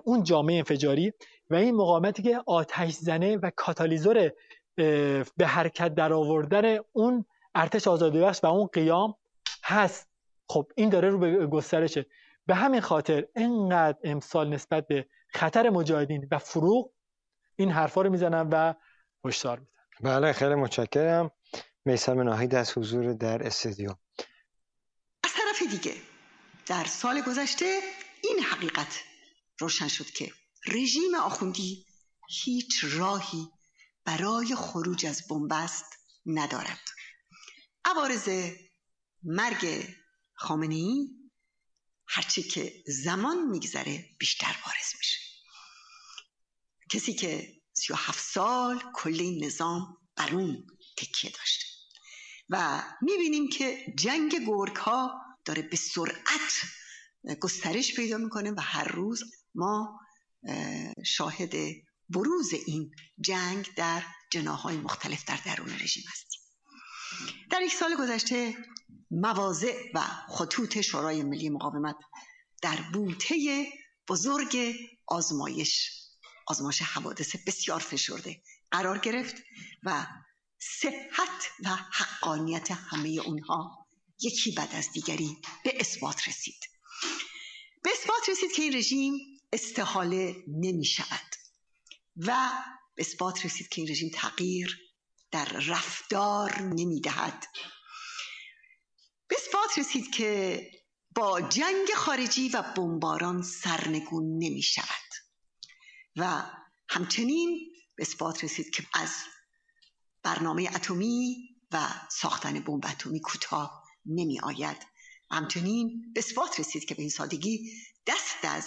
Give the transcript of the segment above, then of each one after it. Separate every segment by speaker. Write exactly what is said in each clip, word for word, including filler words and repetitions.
Speaker 1: اون جامعه انفجاری و این مقاومتی که آتش زنه و کاتالیزور به حرکت در آوردن اون ارتش آزادیبخش و اون قیام هست. خب این داره رو به گسترشه. به همین خاطر اینقدر امسال نسبت به خطر مجاهدین و فروغ این حرفا رو میزنن و هشدار میدن.
Speaker 2: بله خیلی متشکرم. میثم ناهید از حضور در استودیو.
Speaker 3: از طرف دیگه در سال گذشته این حقیقت روشن شد که رژیم آخوندی هیچ راهی برای خروج از بنبست ندارد. عوارض مرگ خامنه‌ای هرچی که زمان میگذره بیشتر بارز میشه. کسی که سی و هفت سال کل این نظام بر اون تکیه داشته و میبینیم که جنگ گرگ ها داره به سرعت گسترش پیدا میکنه و هر روز ما شاهد بروز این جنگ در جناح‌های مختلف در درون رژیم هستیم. در یک سال گذشته مواضع و خطوط شورای ملی مقاومت در بوته بزرگ آزمایش آزمایش حوادث بسیار فشرده قرار گرفت و صحت و حقانیت همه اونها یکی بعد از دیگری به اثبات رسید. به اثبات رسید که این رژیم استحاله نمی شود و به اثبات رسید که این رژیم تغییر در رفتار نمی دهد. به اثبات رسید که با جنگ خارجی و بمباران سرنگون نمی شود و همچنین به اثبات رسید که از برنامه اتمی و ساختن بمب اتمی کوتاه نمی آید. همچنین به اثبات رسید که به این سادگی دست از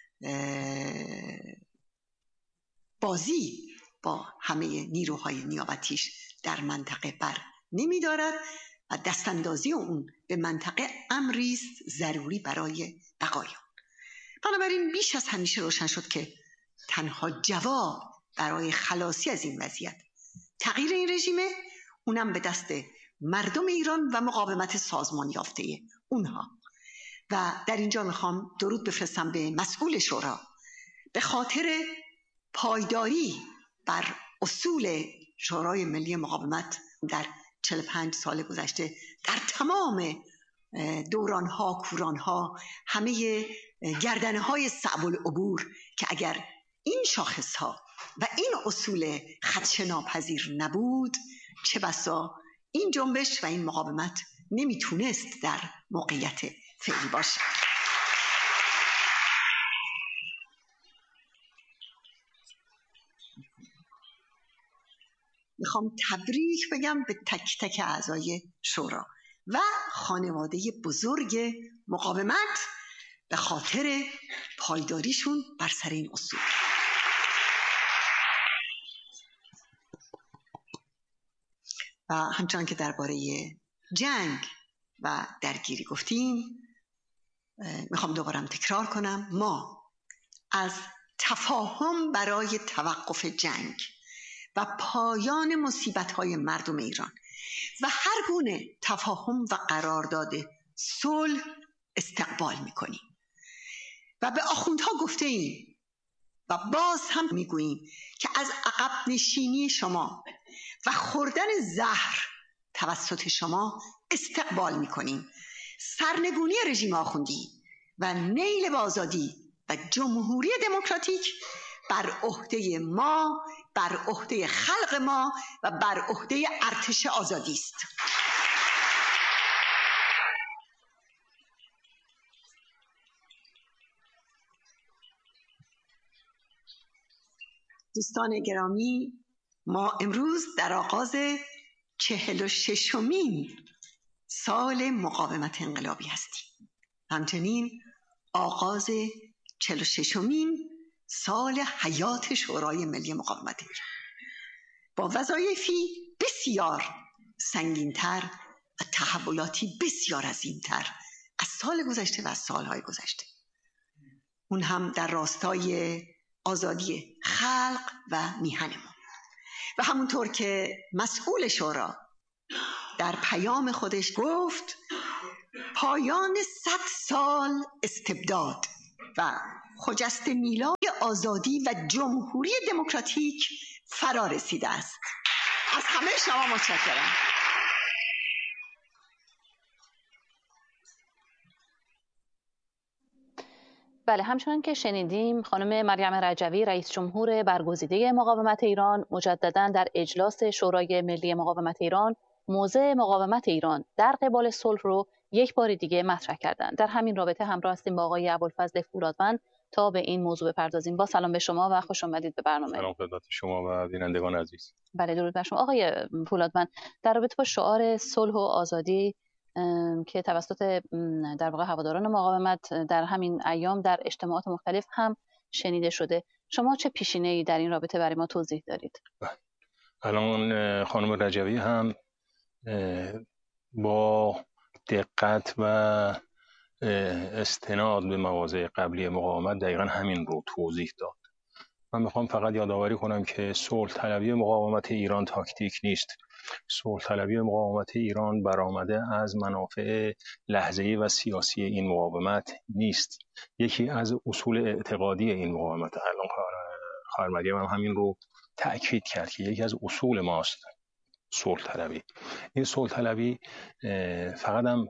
Speaker 3: بازی با همه نیروهای نیابتیش در منطقه بر نمی دارد و دستاندازی اون به منطقه امری است ضروری برای بقای آن. بنابراین بیش از همیشه روشن شد که تنها جواب برای خلاصی از این وضعیت تغییر این رژیمه، اونم به دست مردم ایران و مقاومت سازمان یافته اونها. و در اینجا میخوام درود بفرستم به مسئول شورا به خاطر پایداری بر اصول شورای ملی مقاومت در چهل و پنج سال گذشته در تمام دورانها، کورانها، همه گردنه‌های صعب العبور که اگر این شاخصها و این اصول خدشه‌ناپذیر نبود چه بسا این جنبش و این مقاومت نمیتونست در موقعیت فعلی باشه. میخوام تبریک بگم به تک تک اعضای شورا و خانواده بزرگ مقاومت به خاطر پایداریشون بر سر این اصول. و همچنان که درباره جنگ و درگیری گفتیم، میخوام دوباره تکرار کنم، ما از تفاهم برای توقف جنگ و پایان مصیبت‌های مردم ایران و هر گونه تفاهم و قرارداد صلح استقبال میکنیم و به آخوندها گفته ایم و باز هم میگوییم که از عقب نشینی شما و خوردن زهر توسط شما استقبال میکنیم. سرنگونی رژیم آخوندی و نیل به آزادی و جمهوری دموکراتیک بر عهده ما، بر عهده خلق ما و بر عهده ارتش آزادی است. دوستان گرامی، ما امروز در آغاز چهل و ششمین سال مقاومت انقلابی هستیم. همچنین آغاز چهل و ششمین سال حیات شورای ملی مقاومت ایران با وظایفی بسیار سنگین‌تر و تحولاتی بسیار عظیم‌تر از سال گذشته و از سالهای گذشته، اون هم در راستای آزادی خلق و میهنمون. و همونطور که مسئول شورا در پیام خودش گفت، پایان صد سال استبداد و خجسته میلاد آزادی و جمهوری دموکراتیک فرا رسیده است. از همه شما متشکرم.
Speaker 4: بله، همچنان که شنیدیم خانم مریم رجوی رئیس جمهور برگزیده مقاومت ایران مجددا در اجلاس شورای ملی مقاومت ایران موضع مقاومت ایران در قبال صلح رو یک بار دیگه مطرح کردند. در همین رابطه همراه هستیم با آقای ابوالفضل فولادوند تا به این موضوع بپردازیم. با سلام به شما و خوش آمدید به برنامه.
Speaker 5: سلام خدمت شما و بینندگان عزیز.
Speaker 4: بله، درود بر شما. آقای فولادوند، در رابطه با شعار صلح و آزادی که توسط در واقع هواداران مقاومت در همین ایام در اجتماعات مختلف هم شنیده شده، شما چه پیشینه‌ای در این رابطه برای ما توضیح دارید؟
Speaker 5: الان خانم رجوی هم با دقت و استناد به مواضع قبلی مقاومت دقیقا همین رو توضیح داد. من میخوام فقط یادآوری کنم که صلح طلبی مقاومت ایران تاکتیک نیست. صلح طلبی مقاومت ایران برآمده از منافع لحظه‌ای و سیاسی این مقاومت نیست. یکی از اصول اعتقادی این مقاومت، الان خانم مریم هم همین رو تأکید کرد که یکی از اصول ماست صلح طلبی. این صلح طلبی فقط هم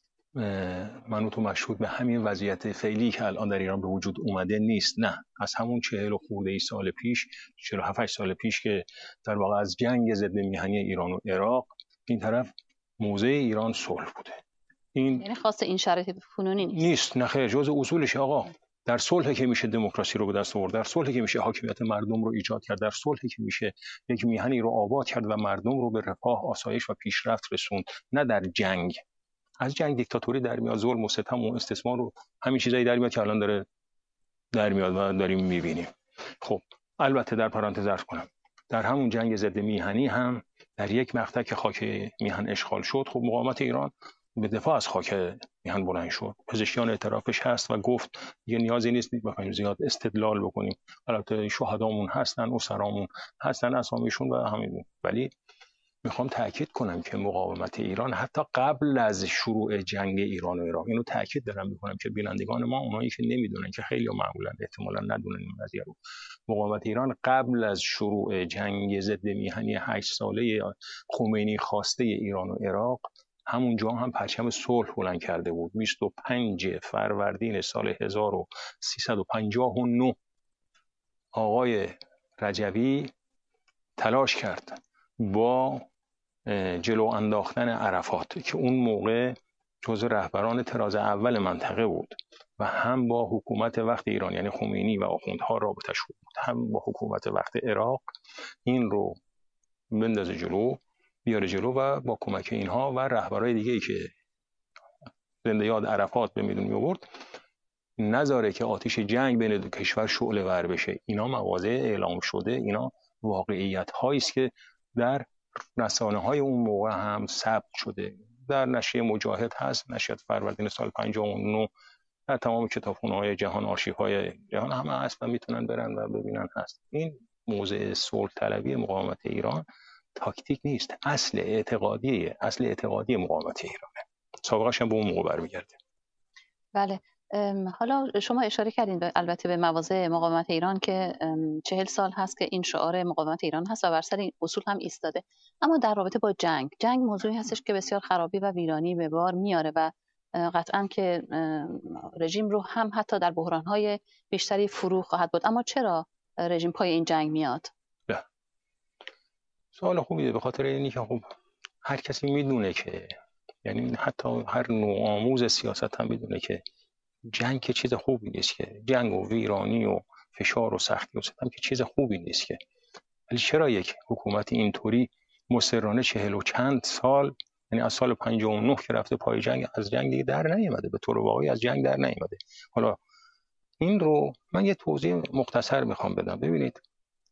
Speaker 5: منوط و مشروط به همین وضعیت فعلی که الان در ایران به وجود اومده نیست، نه، از همون چهل و خورده ای سال پیش، چهل و هفت سال پیش که در واقع از جنگ ضد میهنی ایران و عراق این طرف موضع ایران صلح بوده. این
Speaker 4: یعنی خاص این شرایط فنونی نیست.
Speaker 5: نیست، نه خیر، جزء اصولش. آقا در صلح که میشه دموکراسی رو به دست آورد، در صلح که میشه حاکمیت مردم رو ایجاد کرد، در صلح که میشه یک میهنی رو آباد کرد و مردم رو به رفاه، آسایش و پیشرفت رسوند، نه در جنگ. از جنگ دیکتاتوری در میاد، ظلم و ستم و استثمار رو همین چیزایی در میاد که الان داره در میاد و داریم میبینیم. خب البته در پرانتز عرض کنم در همون جنگ ضد میهنی هم در یک مقطع که خاک میهن اشغال شد، خب مقاومت ایران به دفاع از خاک میهن بلند شد. پزشکیان اعترافش هست و گفت دیگه نیازی نیست بخوایم زیاد استدلال بکنیم. البته شهدامون هستن، اسرامون هستن، اسامیشون و همین. ولی میخوام تاکید کنم که مقاومت ایران حتی قبل از شروع جنگ ایران و عراق، اینو تاکید دارم میکنم که بینندگان ما، اونایی که نمیدونن، که خیلی معمولا احتمالاً ندونن این قضیه رو، مقاومت ایران قبل از شروع جنگ ضد میهنی هشت ساله خمینی خواسته ایران و عراق همونجا هم پرچم صلح بلند کرده بود. بیست و پنج فروردین سال هزار و سیصد و پنجاه و نه آقای رجوی تلاش کرد با جلو انداختن عرفات که اون موقع جزو رهبران طراز اول منطقه بود و هم با حکومت وقت ایران یعنی خمینی و آخوندها رابطش بود، هم با حکومت وقت عراق، این رو بندازه جلو، بیاره جلو و با کمک اینها و رهبرای دیگه ای که زنده یاد عرفات به میدون می آورد نذاره که آتش جنگ بین دو کشور شعله ور بشه. اینا مواضع اعلام شده، اینا واقعیت هایی است که در رسانه های اون موقع هم ثبت شده. در نشریه مجاهد هست، نشریه فروردین سال پنجاه و نه، در تمام کتابخونه های جهان، آرشیو های جهان همه هست و میتونن برن و ببینن هست. این موضع صلح طلبی مقاومت ایران تاکتیک نیست، اصل اعتقادیه، اصل اعتقادی مقاومت ایرانه. سابقش هم به اون موقع برمیگرده.
Speaker 4: بله، حالا شما اشاره کردین به البته به مواضع مقاومت ایران که چهل سال هست که این شعار مقاومت ایران هست و بر سر این اصول هم ایستاده، اما در رابطه با جنگ جنگ موضوعی هستش که بسیار خرابی و ویرانی به بار میاره و قطعا که رژیم رو هم حتی در بحران‌های بیشتری فرو خواهد بود. اما چرا رژیم پای این جنگ میاد؟
Speaker 5: نه. سوال خوبیه، به خاطر اینی که خب هر کسی میدونه که، یعنی حتی هر نوع آموز سیاست هم میدونه که جنگ که چیز خوبی نیست، که جنگ و ویرانی و فشار و سختی و ستم که چیز خوبی نیست که. ولی چرا یک حکومت اینطوری مصرانه چهل و چند سال، یعنی از سال پنجاه و نه که رفته پای جنگ، از جنگ دیگه در نیامده، به طور واقعی از جنگ در نیامده. حالا این رو من یه توضیح مختصر میخوام بدم. ببینید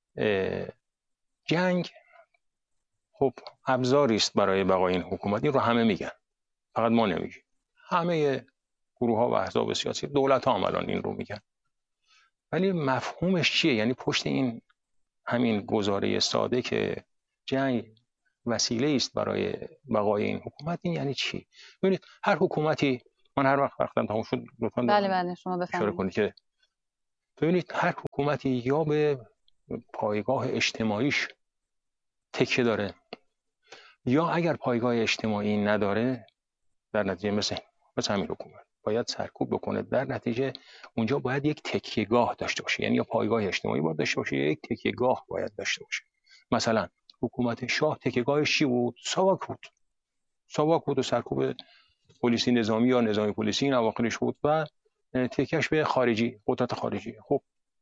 Speaker 5: جنگ خب ابزاری است برای بقای این حکومت، این رو همه میگن، فقط ما نمیگیم. همه گروه ها و احزاب سیاسی، دولت ها هم الان این رو میگن. ولی مفهومش چیه؟ یعنی پشت این همین گزاره ساده که جنگ وسیله است برای بقای این حکومت، این یعنی چی؟ ببینید هر حکومتی من هر وقت وقتم تموم شد لطفاً
Speaker 4: بله بله شما
Speaker 5: اشاره
Speaker 4: بفرمایید.
Speaker 5: کنید که ببینید هر حکومتی یا به پایگاه اجتماعیش تکیه داره یا اگر پایگاه اجتماعی نداره در نتیجه مثل مثل همین حکومت باید سرکوب بکنه، در نتیجه اونجا باید یک تکیهگاه داشته باشه، یعنی یا پایگاه اجتماعی باید داشته باشه یا یک تکیهگاه باید داشته باشه. مثلا حکومت شاه تکیهگاهش چی بود؟ ساواک بود. ساواک بود و سرکوب پلیسی نظامی یا نظامی پلیسی این اواخرش بود و تکیهش به خارجی، قدرت خارجی. خب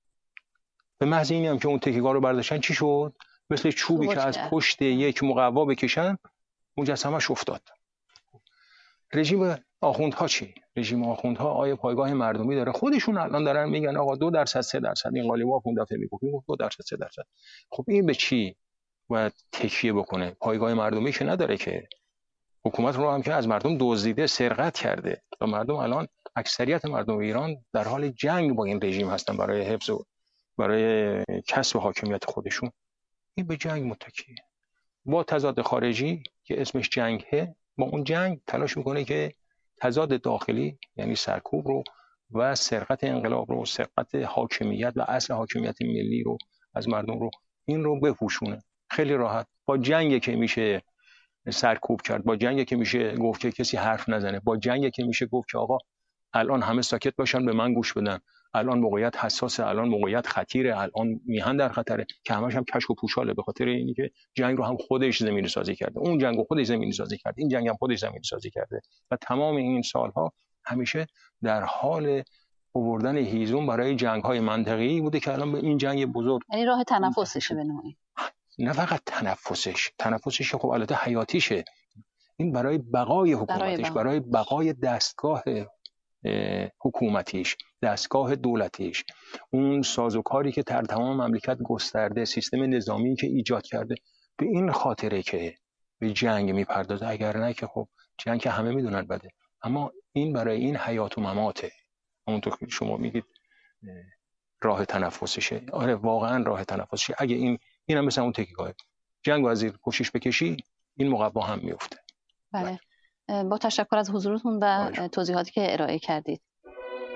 Speaker 5: به محض اینی هم که اون تکیهگاه رو برداشتن چی شد؟ مثل چوبی که از پشت یک مقوا بکشن مجسمه‌اش افتاد. رژیم آخوندها چی؟ رژیم آخوندها آیا پایگاه مردمی داره؟ خودشون الان دارن میگن آقا دو درصد سه درصد این قالیباف اون دفعه میگفت دو درصد سه درصد. خب این به چی باید تکیه بکنه؟ پایگاه مردمی که نداره که. حکومت رو هم که از مردم دزدیده، سرقت کرده و مردم الان اکثریت مردم ایران در حال جنگ با این رژیم هستن برای حفظ و برای کسب حاکمیت خودشون. این به جنگ متکیه. با تضاد خارجی که اسمش جنگه، با اون جنگ تلاش میکنه که تضاد داخلی یعنی سرکوب رو و سرقت انقلاب رو، سرقت حاکمیت و اصل حاکمیت ملی رو از مردم رو این رو بپوشونه. خیلی راحت با جنگ که میشه سرکوب کرد، با جنگ که میشه گفت که کسی حرف نزنه، با جنگ که میشه گفت که آقا الان همه ساکت باشن به من گوش بدن، الان موقعیت حساسه، الان موقعیت خطیره، الان میهن در خطره، که همش هم کشک و پوشاله به خاطر اینی که جنگ رو هم خودش زمینی سازی کرده، اون جنگ رو خودش زمینی سازی کرده، این جنگ هم خودش زمینی سازی کرده و تمام این سالها همیشه در حال آوردن هیزم برای جنگ‌های منطقه‌ای بوده که الان به این جنگ بزرگ
Speaker 4: یعنی راه تنفسشه به نوعی.
Speaker 5: نه فقط تنفسش، تنفسش خب البته حیاتیشه، این برای بقای حکومتش، برای بقای دستگاه حکومتیش، دستگاه دولتیش، اون سازوکاری که در تمام مملکت گسترده، سیستم نظامی که ایجاد کرده، به این خاطره که به جنگ میپردازه. اگر نه که خب جنگ که همه میدونن بده، اما این برای این حیات و مماته. همونطور که شما میگید راه تنفسشه. آره واقعا راه تنفسشه. اگه این اینم مثل اون تکیهگاه جنگ و از زیر پوشش بکشی این مقوا هم میفته.
Speaker 4: بله. با تشکر از حضورتون و توضیحاتی که ارائه کردید.